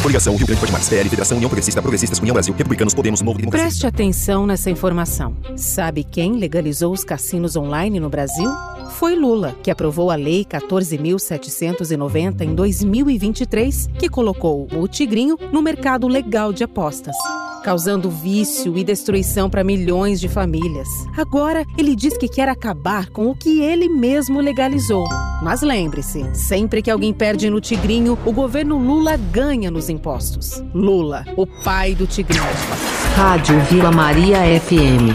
Coligação Rio Grande Pode Mais, PL, Federação União Progressista, Progressistas, União Brasil, Republicanos, Podemos, Novo Democracia. Preste atenção nessa informação. Sabe quem legalizou os cassinos online no Brasil? Foi Lula, que aprovou a Lei 14.790 em 2023, que colocou o Tigrinho no mercado legal de apostas, causando vício e destruição para milhões de famílias. Agora, ele diz que quer acabar com o que ele mesmo legalizou. Mas lembre-se, sempre que alguém perde no Tigrinho, o governo Lula ganha nos impostos. Lula, o pai do Tigrinho. Rádio Vila Maria FM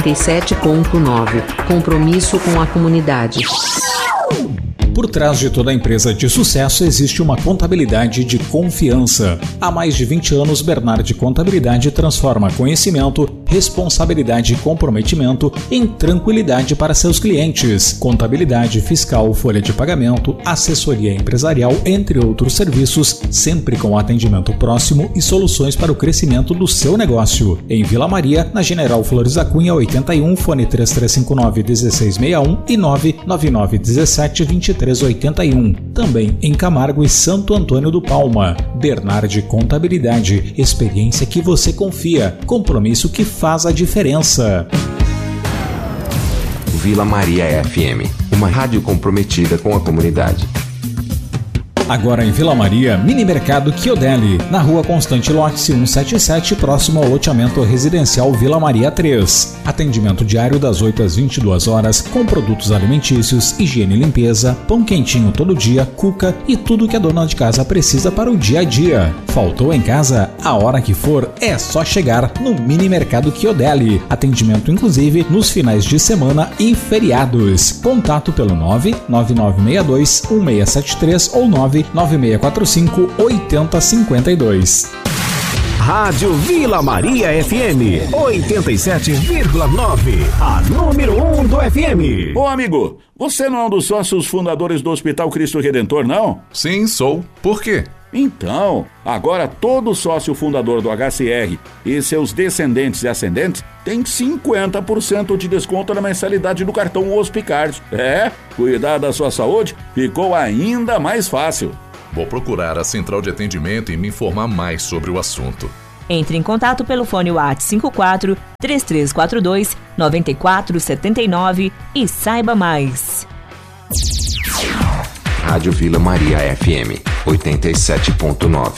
87.9. Compromisso com a comunidade. Por trás de toda empresa de sucesso existe uma contabilidade de confiança. Há mais de 20 anos, Bernardi Contabilidade transforma conhecimento, responsabilidade e comprometimento em tranquilidade para seus clientes. Contabilidade fiscal, folha de pagamento, assessoria empresarial, entre outros serviços, sempre com atendimento próximo e soluções para o crescimento do seu negócio. Em Vila Maria, na General Flores da Cunha 81, fone 3359-1661 e 99917-2381. Também em Camargo e Santo Antônio do Palma. Bernardi Contabilidade, experiência que você confia, compromisso que faz a diferença. Vila Maria FM, uma rádio comprometida com a comunidade. Agora em Vila Maria, Mini Mercado Chiodelli, na Rua Constante Lotz 177, próximo ao loteamento residencial Vila Maria 3. Atendimento diário das 8 às 22 horas, com produtos alimentícios, higiene e limpeza, pão quentinho todo dia, cuca e tudo que a dona de casa precisa para o dia a dia. Faltou em casa? A hora que for, é só chegar no Mini Mercado Chiodelli. Atendimento inclusive nos finais de semana e feriados. Contato pelo 99962-1673 ou 99645-8052. Rádio Vila Maria FM 87,9, a número 1 do FM. Ô amigo, você não é um dos sócios fundadores do Hospital Cristo Redentor, não? Sim, sou. Por quê? Então, agora todo sócio fundador do HCR e seus descendentes e ascendentes tem 50% de desconto na mensalidade do cartão Hospicard. Cuidar da sua saúde ficou ainda mais fácil. Vou procurar a central de atendimento e me informar mais sobre o assunto. Entre em contato pelo fone WhatsApp 54-3342-9479 e saiba mais. Rádio Vila Maria FM 87.9.